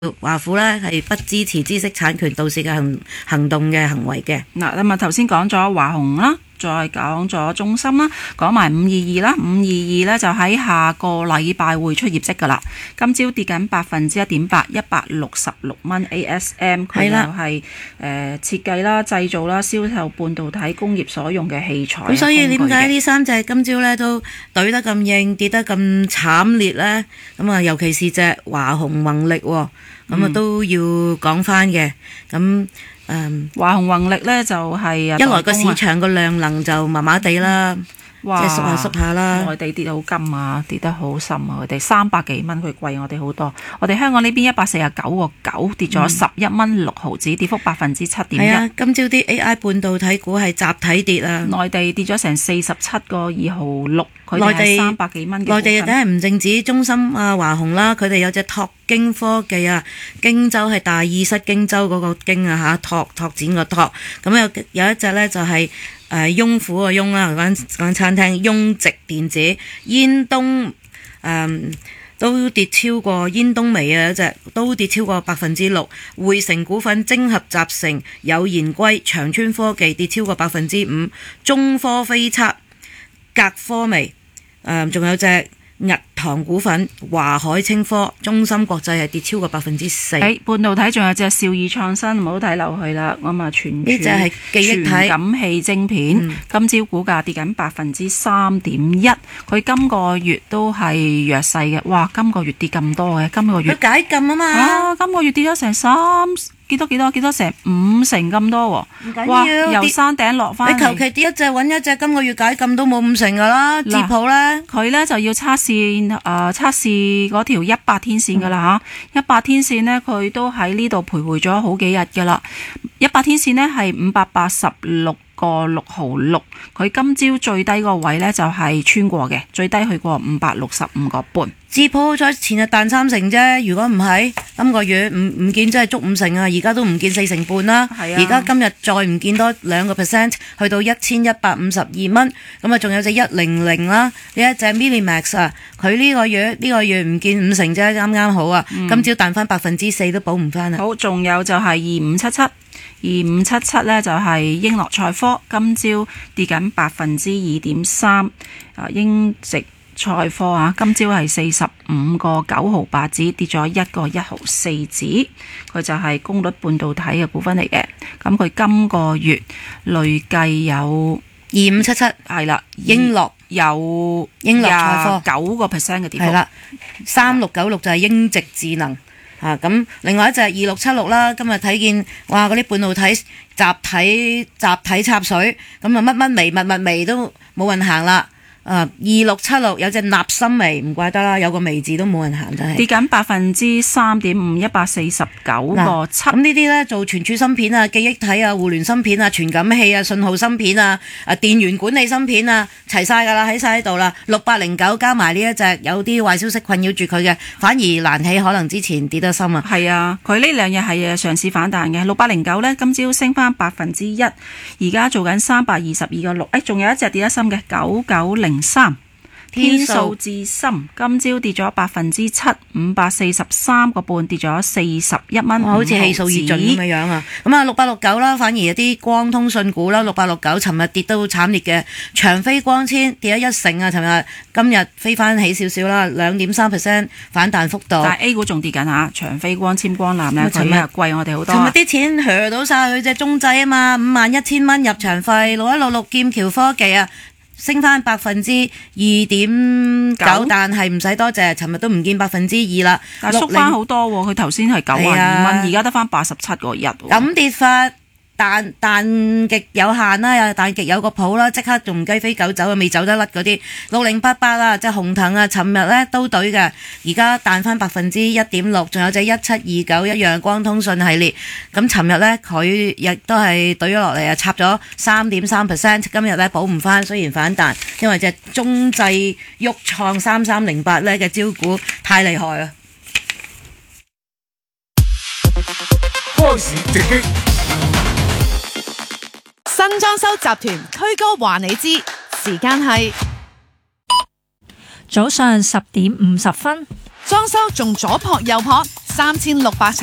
華府咧係不支持知識產權盜竊嘅行動嘅行為嘅。 嗱，咁啊頭先講咗華虹啦，再講咗中心啦，講埋522啦，522咧就喺下個禮拜會出業績噶啦。今朝跌緊1.8%，166蚊 ASM， 佢又係設計啦、製造啦、銷售半導體工業所用嘅器材。 咁所以點解呢三隻今朝咧都懟得咁硬，跌得咁慘烈咧？咁啊，尤其是隻華虹宏力喎，咁啊都要講翻嘅。咁華虹宏力咧就係一來個市場個量能就麻麻地啦，即係縮下啦。 內地跌得好金啊，跌得好深啊！佢哋300幾蚊，佢貴我哋好多。我哋香港呢邊149.9，跌咗11蚊6毫子，跌幅7.1%。係啊，今朝啲 AI 半導體股係集體跌啊！ 內地跌咗成47.2毫6，佢哋係300幾蚊嘅股份。 內地梗係唔淨止中芯啊、華虹啦，佢哋有隻拓京科技啊，京州係大意失荊州嗰個京啊嚇，拓展個拓。咁有一隻咧就係雍府個雍啦，間餐廳雍直電子，煙東都跌超過，煙東微啊，一隻都跌超過6%。匯成股份、精合集成、友賢歸、長川科技跌超過5%。中科飛測、格科微，仲有隻日堂股份、華海清科、中芯國際係跌超過4%。 半導體仲有隻兆易創新，唔好睇漏去啦。咁啊，呢隻係記憶體傳感器晶片，今朝股價跌緊3.1%。佢今個月都係弱勢嘅。哇，今個月跌咁多嘅，今個月佢解禁啊嘛。 今個月跌咗成幾多成50%咁多喎。 唔緊要， 由山頂落翻嚟。 你求其跌一隻揾一隻，今個月解禁都冇50%噶啦。捷普咧，佢咧就要測試嗰條100天線噶啦嚇，100天線呢，佢都喺呢度徘徊咗好幾日噶啦。100天線呢係586.6毫6，佢今朝最低個位呢就係穿過嘅，最低去過565.5。 捷普在前日彈3成啫，如果唔係今個月唔見真係足50%啊，而家都唔見4成半啦。而家今日再唔見多2%，去到1152蚊。咁啊，仲有隻100啦，呢一隻 Millimax 啊，佢呢個月唔見50%啫，啱啱好啊。今朝彈翻4%都補唔翻啦。 好，仲有就係2577咧就係英樂賽科，今朝跌緊2.3%。英直賽科啊，今朝係45.9毫8子，跌咗1.1毫4子。佢就係功率半導體嘅股份嚟嘅。咁佢今個月累計有 2577， 係啦， 英樂賽科 9% 嘅跌幅。 係啦，3696就係英直智能。咁另外一隻2676啦，今日睇見哇嗰啲半導體集體插水，咁啊乜微都冇人行啦。2676有隻納心微，唔怪得啦，有個微字都冇人行，真係跌緊3.5%，149.7。咁呢啲咧做存儲芯片啊、記憶體啊、互聯芯片啊、傳感器啊、信號芯片啊、電源管理芯片啊，齊晒噶啦，喺晒喺度啦。6809加埋呢一隻有啲壞消息困擾住佢嘅，反而難起，可能之前跌得深啊。 係啊，佢呢兩日係嘗試反彈嘅。6809咧今朝升翻1%，而家做緊322.6。仲有一隻跌得深嘅9903。天數智深今朝跌咗7%，543.5，跌咗41蚊。 好似氣數已盡咁樣啊！咁啊，6869啦，反而有啲光通訊股啦，6869尋日跌到慘烈嘅，長飛光纖跌咗1成啊！尋日今日飛翻起少少啦，2.3% 反彈幅度。 但係 A 股仲跌緊嚇，長飛光纖光纜咧，尋日貴我哋好多。 尋日啲錢蝕到晒佢隻中制啊嘛，51,000蚊入場費，6166劍橋科技啊！升翻2.9%，但係唔使多謝，尋日都唔見2%啦。 但係縮翻好多喎，佢頭先係92蚊，而家得翻87.1。咁跌法彈極有限啦，又彈極有個譜啦，即刻仲雞飛狗走啊，未走得甩嗰啲6088啊，即係紅騰啊，尋日咧都懟嘅，而家彈翻1.6%，仲有隻1729一樣光通訊系列，咁尋日咧佢亦都係懟咗落嚟啊，插咗3.3%，今日咧補唔翻，雖然反彈，因為隻中製旭創3308咧嘅招股太厲害啊！ 開市直擊。 新裝修集團推歌話你知，時間係早上10:50。 裝修仲左撲右撲， 3600